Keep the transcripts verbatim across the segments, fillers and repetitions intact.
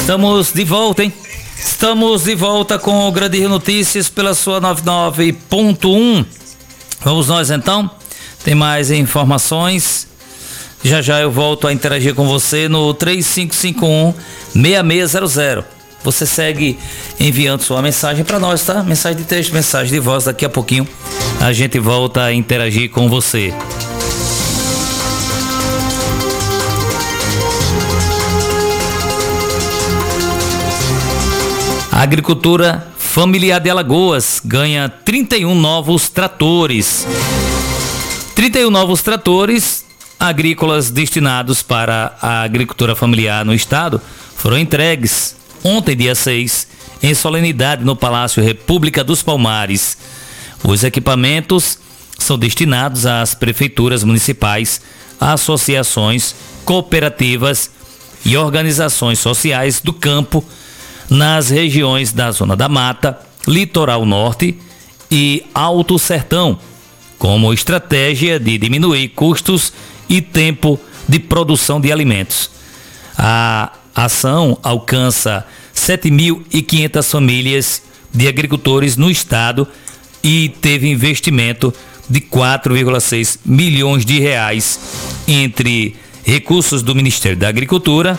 Estamos de volta, hein? Estamos de volta com o Grande Rio Notícias pela sua noventa e nove ponto um. Vamos nós então? Tem mais informações. Já já eu volto a interagir com você no três cinco cinco um, seis seis zero zero. Você segue enviando sua mensagem para nós, tá? Mensagem de texto, mensagem de voz. Daqui a pouquinho a gente volta a interagir com você. A agricultura familiar de Alagoas ganha trinta e um novos tratores. trinta e um novos tratores agrícolas destinados para a agricultura familiar no estado foram entregues ontem, dia seis, em solenidade no Palácio República dos Palmares. Os equipamentos são destinados às prefeituras municipais, associações, cooperativas e organizações sociais do campo nas regiões da Zona da Mata, Litoral Norte e Alto Sertão, como estratégia de diminuir custos e tempo de produção de alimentos. A ação alcança sete mil e quinhentas famílias de agricultores no estado e teve investimento de quatro vírgula seis milhões de reais entre recursos do Ministério da Agricultura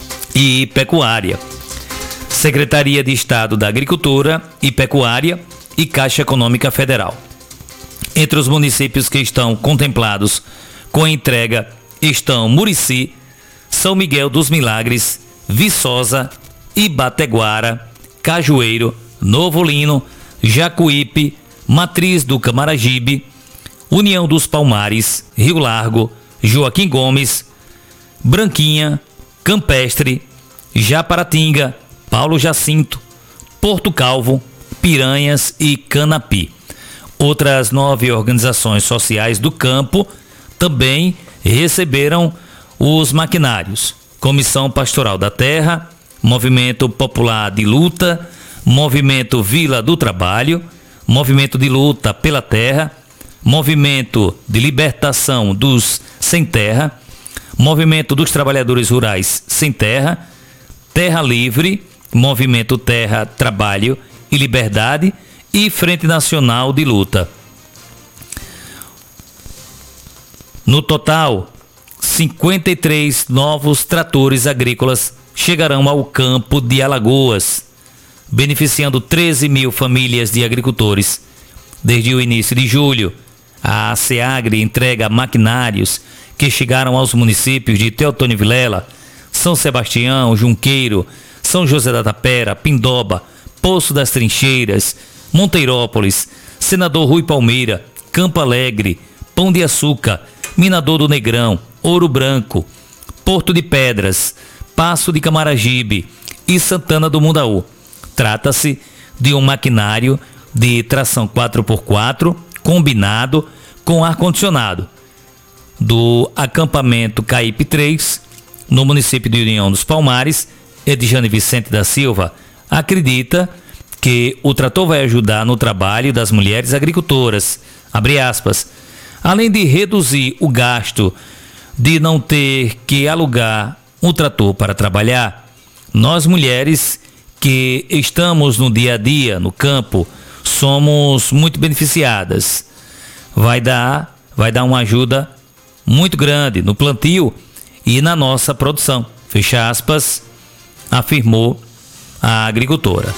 e Pecuária, Secretaria de Estado da Agricultura e Pecuária e Caixa Econômica Federal. Entre os municípios que estão contemplados com a entrega estão Murici, São Miguel dos Milagres, Viçosa, Ibateguara, Cajueiro, Novo Lino, Jacuípe, Matriz do Camaragibe, União dos Palmares, Rio Largo, Joaquim Gomes, Branquinha, Campestre, Japaratinga, Paulo Jacinto, Porto Calvo, Piranhas e Canapi. Outras nove organizações sociais do campo também receberam os maquinários: Comissão Pastoral da Terra, Movimento Popular de Luta, Movimento Vila do Trabalho, Movimento de Luta pela Terra, Movimento de Libertação dos Sem Terra, Movimento dos Trabalhadores Rurais Sem Terra, Terra Livre, Movimento Terra, Trabalho e Liberdade e Frente Nacional de Luta. No total, cinquenta e três novos tratores agrícolas chegarão ao campo de Alagoas, beneficiando treze mil famílias de agricultores. Desde o início de julho, a SEAGRE entrega maquinários que chegaram aos municípios de Teotônio Vilela, São Sebastião, Junqueiro, São José da Tapera, Pindoba, Poço das Trincheiras, Monteirópolis, Senador Rui Palmeira, Campo Alegre, Pão de Açúcar, Minador do Negrão, Ouro Branco, Porto de Pedras, Passo de Camaragibe e Santana do Mundaú. Trata-se de um maquinário de tração quatro por quatro combinado com ar-condicionado do acampamento Caípe três, no município de União dos Palmares. Edjane Vicente da Silva acredita que o trator vai ajudar no trabalho das mulheres agricultoras, abre aspas, além de reduzir o gasto de não ter que alugar um trator para trabalhar. Nós mulheres que estamos no dia a dia no campo somos muito beneficiadas. Vai dar, vai dar uma ajuda muito grande no plantio e na nossa produção, fecha aspas, afirmou a agricultora.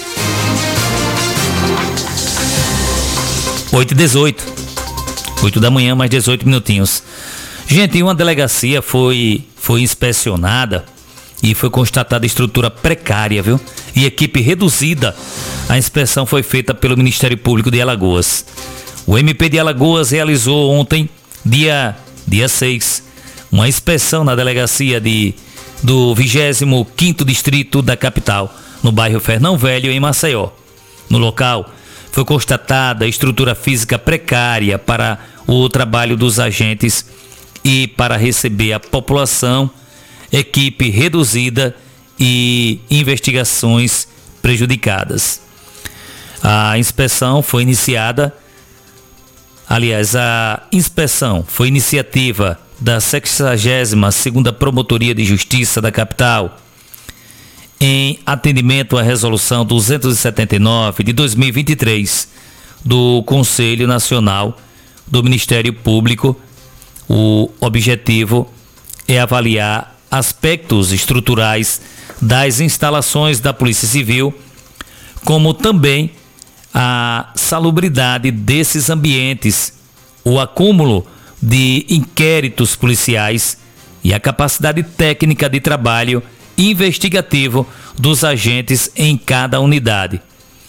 oito e dezoito, oito da manhã, mais dezoito minutinhos. Gente, uma delegacia foi, foi inspecionada e foi constatada estrutura precária, viu? E equipe reduzida. A inspeção foi feita pelo Ministério Público de Alagoas. O M P de Alagoas realizou ontem, dia, dia seis, uma inspeção na delegacia de, do vigésimo quinto Distrito da capital, no bairro Fernão Velho, em Maceió. No local, foi constatada estrutura física precária para o trabalho dos agentes e para receber a população, equipe reduzida e investigações prejudicadas. A inspeção foi iniciada, aliás, a inspeção foi iniciativa da sexagésima segunda Promotoria de Justiça da capital em atendimento à resolução duzentos e setenta e nove de dois mil e vinte e três do Conselho Nacional do Ministério Público. O objetivo é avaliar aspectos estruturais das instalações da Polícia Civil, como também a salubridade desses ambientes, o acúmulo de inquéritos policiais e a capacidade técnica de trabalho investigativo dos agentes em cada unidade.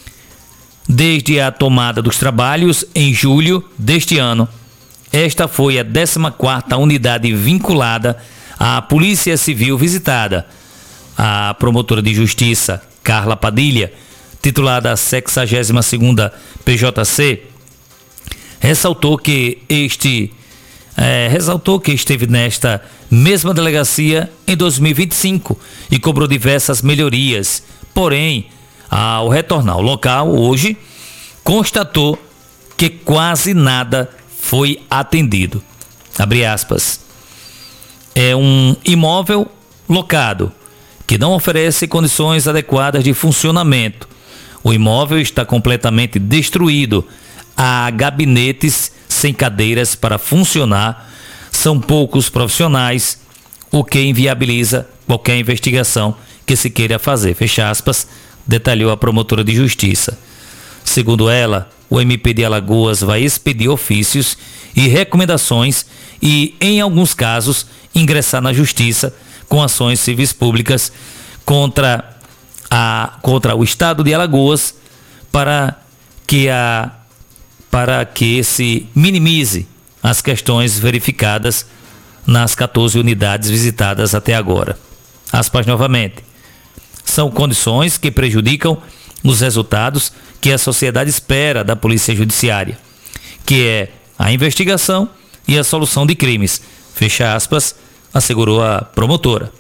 Desde a tomada dos trabalhos em julho deste ano, esta foi a décima quarta unidade vinculada à Polícia Civil visitada. A promotora de Justiça, Carla Padilha, titular da sexagésima segunda P J C, ressaltou que este é, ressaltou que esteve nesta mesma delegacia em dois mil e vinte e cinco e cobrou diversas melhorias. Porém, ao retornar ao local hoje, constatou que quase nada foi atendido. Abre aspas. É um imóvel locado que não oferece condições adequadas de funcionamento. O imóvel está completamente destruído. Há gabinetes sem cadeiras para funcionar. São poucos profissionais, o que inviabiliza qualquer investigação que se queira fazer. Fecha aspas, detalhou a promotora de Justiça. Segundo ela, o M P de Alagoas vai expedir ofícios e recomendações e, em alguns casos, ingressar na Justiça com ações civis públicas contra A, contra o estado de Alagoas para que, a, para que se minimize as questões verificadas nas quatorze unidades visitadas até agora. Aspas novamente. São condições que prejudicam os resultados que a sociedade espera da Polícia Judiciária, que é a investigação e a solução de crimes. Fecha aspas, assegurou a promotora.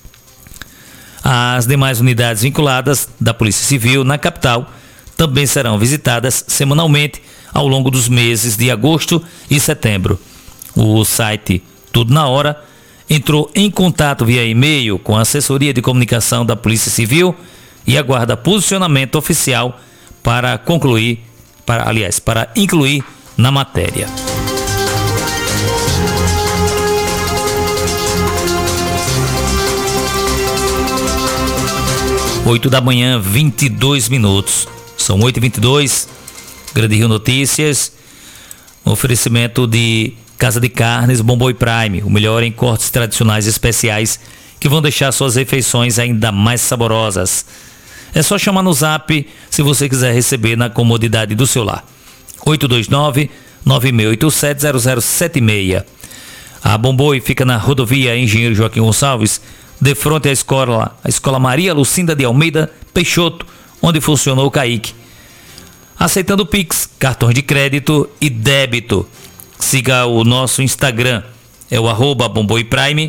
As demais unidades vinculadas da Polícia Civil na capital também serão visitadas semanalmente ao longo dos meses de agosto e setembro. O site Tudo na Hora entrou em contato via e-mail com a assessoria de comunicação da Polícia Civil e aguarda posicionamento oficial para concluir, para, aliás, para incluir na matéria. oito da manhã, vinte e dois minutos. São oito e vinte e dois. Grande Rio Notícias. Um oferecimento de Casa de Carnes Bomboi Prime, o melhor em cortes tradicionais especiais que vão deixar suas refeições ainda mais saborosas. É só chamar no zap se você quiser receber na comodidade do seu lar. oito dois nove, nove seis oito sete, zero zero sete seis. A Bomboi fica na rodovia Engenheiro Joaquim Gonçalves, de frente à escola, a escola Maria Lucinda de Almeida Peixoto, onde funcionou o Caique. Aceitando Pix, cartões de crédito e débito. Siga o nosso Instagram, é o arroba Bomboi Prime,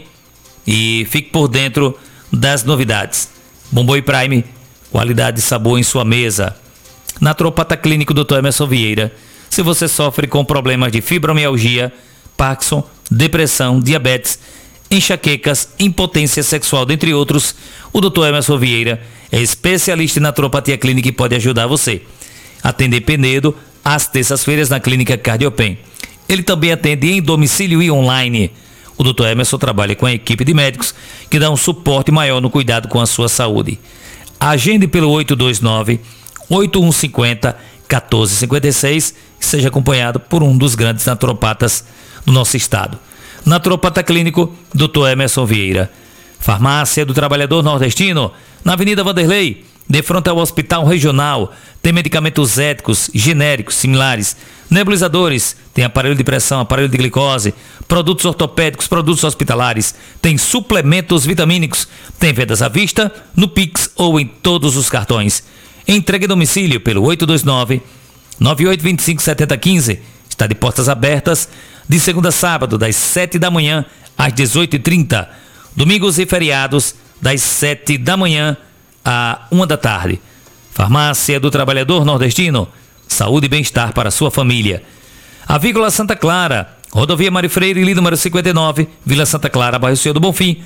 e fique por dentro das novidades. Bomboi Prime, qualidade e sabor em sua mesa. Naturopata Clínico doutor Emerson Vieira. Se você sofre com problemas de fibromialgia, Parkinson, depressão, diabetes, enxaquecas, impotência sexual, dentre outros, o doutor Emerson Vieira é especialista em naturopatia clínica e pode ajudar você. Atende em Penedo, às terças-feiras na Clínica Cardiopen. Ele também atende em domicílio e online. O doutor Emerson trabalha com a equipe de médicos que dá um suporte maior no cuidado com a sua saúde. Agende pelo oito dois nove, oito um cinco zero, um quatro cinco seis e seja acompanhado por um dos grandes naturopatas do nosso estado. Naturopata Clínico doutor Emerson Vieira. Farmácia do Trabalhador Nordestino, na Avenida Vanderlei, de frente ao Hospital Regional. Tem medicamentos éticos, genéricos, similares, nebulizadores, tem aparelho de pressão, aparelho de glicose, produtos ortopédicos, produtos hospitalares, tem suplementos vitamínicos, tem vendas à vista, no Pix ou em todos os cartões. Entregue em domicílio pelo oito dois nove, nove oito dois cinco, sete zero um cinco. Está de portas abertas de segunda a sábado, das sete da manhã às dezoito e trinta. Domingos e feriados, das sete da manhã à uma da tarde. Farmácia do Trabalhador Nordestino. Saúde e bem-estar para a sua família. Avícola Santa Clara, Rodovia Mário Freire, linha número cinquenta e nove, Vila Santa Clara, bairro Senhor do Bonfim.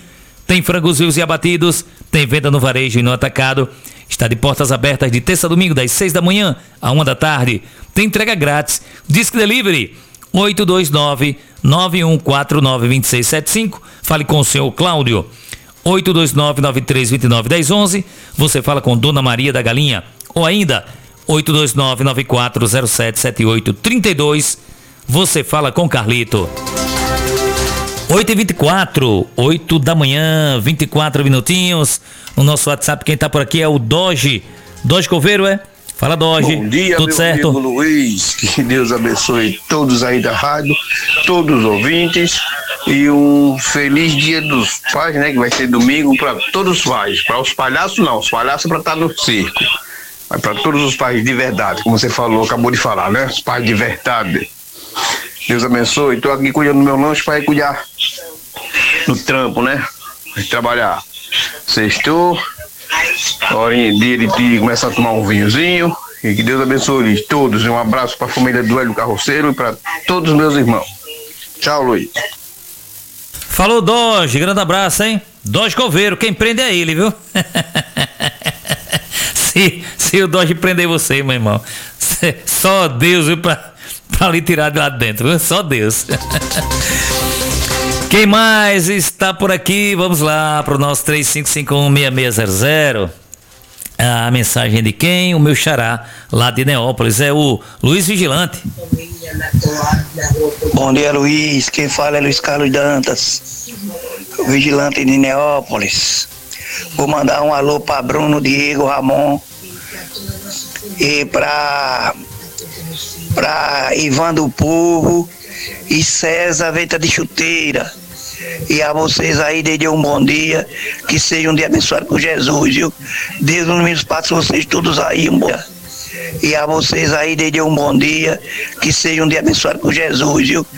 Tem frangos vivos e abatidos, tem venda no varejo e no atacado. Está de portas abertas de terça a domingo, das seis da manhã à uma da tarde. Tem entrega grátis. Disque Delivery oito dois nove, nove um quatro nove, dois seis sete cinco. Fale com o senhor Cláudio. oito dois nove, nove três dois nove, um zero um um. Você fala com Dona Maria da Galinha. Ou ainda oito dois nove, nove quatro zero sete, sete oito três dois. Você fala com Carlito. oito e vinte e quatro, oito da manhã, vinte e quatro minutinhos. No nosso WhatsApp, quem tá por aqui é o Doge. Doge Coveiro, é? Fala, Doge. Bom dia, tudo meu certo? amigo Luiz. Que Deus abençoe todos aí da rádio, todos os ouvintes. E um feliz dia dos pais, né? Que vai ser domingo para todos os pais. Para os palhaços, não. Os palhaços é para estar no circo. Mas para todos os pais de verdade, como você falou, acabou de falar, né? Os pais de verdade. Deus abençoe. Estou aqui cuidando do meu lanche para ir cuidar no trampo, né? Vai trabalhar. Sextou, horinha dia de, de começar a tomar um vinhozinho. E que Deus abençoe todos. Um abraço para a família do Hélio Carroceiro e para todos os meus irmãos. Tchau, Luiz. Falou, Doge. Grande abraço, hein? Doge Coveiro. Quem prende é ele, viu? se, se o Doge prender você, meu irmão, só Deus, viu, pra, pra lhe tirar de lá de dentro, viu? Só Deus. Quem mais está por aqui? Vamos lá para o nosso três cinco cinco um, seis seis zero zero. A mensagem de quem? O meu xará, lá de Neópolis, é o Luiz Vigilante. Bom dia, Luiz. Quem fala é Luiz Carlos Dantas, o Vigilante de Neópolis. Vou mandar um alô para Bruno, Diego, Ramon e para para Ivan do Povo e César Venta de Chuteira. E a vocês aí, desde um bom dia, que seja um dia abençoado por Jesus, viu? Deus no meus passos, vocês todos aí, um bom dia. E a vocês aí, desde um bom dia, que seja um dia abençoado por Jesus, viu?